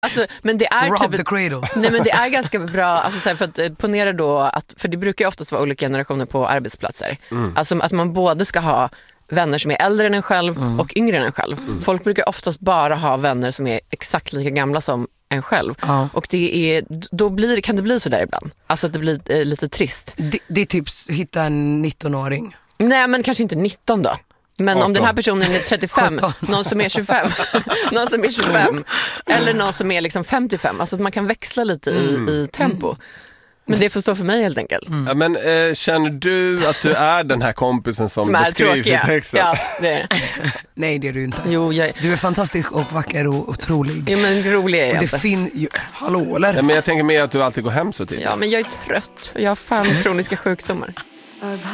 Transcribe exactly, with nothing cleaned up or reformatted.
Alltså, men det är Rob typ, the cradle. nej, men det är ganska bra, alltså, så här, för att ponera då att, för det brukar ju oftast vara olika generationer på arbetsplatser. Mm. Alltså att man både ska ha vänner som är äldre än en själv mm. och yngre än en själv. Mm. Folk brukar oftast bara ha vänner som är exakt lika gamla som en själv. Ja. Och det är, då blir, kan det bli så där ibland. Alltså att det blir eh, lite trist. Det, det är tips, hitta en nittonåring. Nej, men kanske inte nitton då. Men arton. Om den här personen är trettiofem, någon som är tjugofem, någon som är tjugofem eller någon som är liksom femtiofem. Alltså att man kan växla lite mm. i, i tempo. Mm. Men det får stå för mig helt enkelt. Mm. Ja, men eh, känner du att du är den här kompisen som, som beskrivs i texten? Ja, det är. Nej, det är du inte. Jo, jag... Du är fantastisk och vacker och otrolig. Jo, men rolig är jag och det inte. Fin... Hallå, eller? Ja, men jag tänker mer att du alltid går hem så tidigt. Ja, men jag är trött. Jag har fan kroniska sjukdomar.